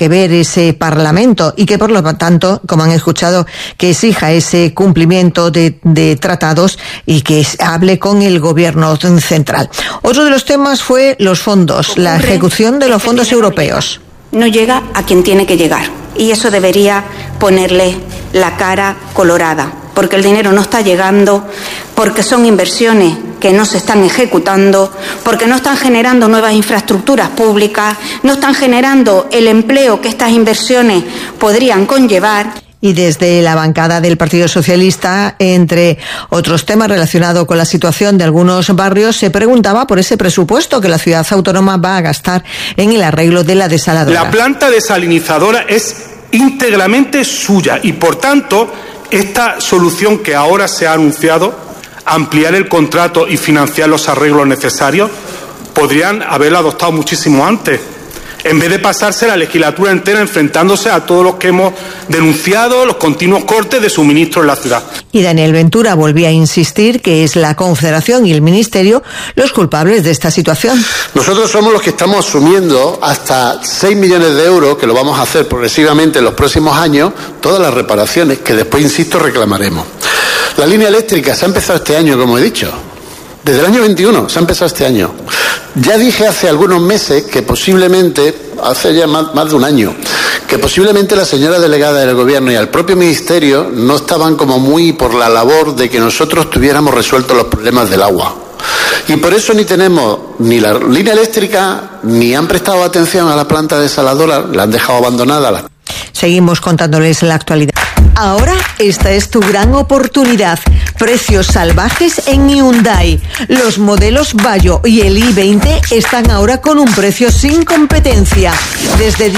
que ver ese Parlamento y que por lo tanto, como han escuchado, que exija ese cumplimiento de tratados y que hable con el gobierno central. Otro de los temas fue los fondos, la ejecución de los fondos europeos. No llega a quien tiene que llegar y eso debería ponerle la cara colorada, porque el dinero no está llegando, porque son inversiones que no se están ejecutando, porque no están generando nuevas infraestructuras públicas, no están generando el empleo que estas inversiones podrían conllevar. Y desde la bancada del Partido Socialista, entre otros temas relacionados con la situación de algunos barrios, se preguntaba por ese presupuesto que la ciudad autónoma va a gastar en el arreglo de la desaladora. La planta desalinizadora es íntegramente suya y, por tanto, esta solución que ahora se ha anunciado, ampliar el contrato y financiar los arreglos necesarios, podrían haberla adoptado muchísimo antes, en vez de pasarse la legislatura entera enfrentándose a todos los que hemos denunciado los continuos cortes de suministro en la ciudad. Y Daniel Ventura volvía a insistir que es la Confederación y el Ministerio los culpables de esta situación. Nosotros somos los que estamos asumiendo hasta 6 millones de euros, que lo vamos a hacer progresivamente en los próximos años, todas las reparaciones que después, insisto, reclamaremos. La línea eléctrica se ha empezado este año, como he dicho. Desde el año 21 se ha empezado este año. Ya dije hace algunos meses que posiblemente, hace ya más de un año, que posiblemente la señora delegada del gobierno y el propio ministerio no estaban como muy por la labor de que nosotros tuviéramos resueltos los problemas del agua. Y por eso ni tenemos ni la línea eléctrica, ni han prestado atención a la planta desaladora, la han dejado abandonada. Seguimos contándoles la actualidad. Ahora esta es tu gran oportunidad. Precios salvajes en Hyundai. Los modelos Bayo y el i20 están ahora con un precio sin competencia, desde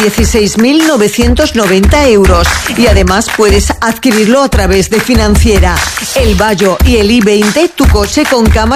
16.990 euros. Y además puedes adquirirlo a través de Financiera. El Bayo y el i20, tu coche con cámara